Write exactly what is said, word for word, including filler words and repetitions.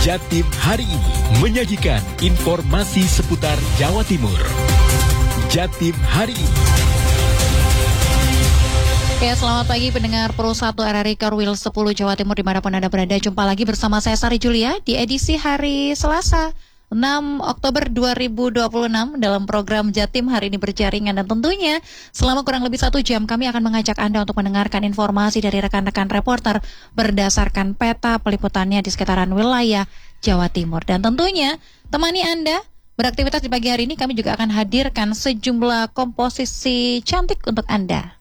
Jatim hari ini menyajikan informasi seputar Jawa Timur. Jatim hari ini. Ya, selamat pagi pendengar Pro satu R R I Korwil sepuluh Jawa Timur dimanapun Anda berada. Jumpa lagi bersama saya Sari Julia di edisi hari Selasa enam Oktober dua ribu dua puluh enam dalam program Jatim hari ini berjaringan. Dan tentunya selama kurang lebih satu jam kami akan mengajak Anda untuk mendengarkan informasi dari rekan-rekan reporter berdasarkan peta peliputannya di sekitaran wilayah Jawa Timur. Dan tentunya temani Anda beraktivitas di pagi hari ini, kami juga akan hadirkan sejumlah komposisi cantik untuk Anda.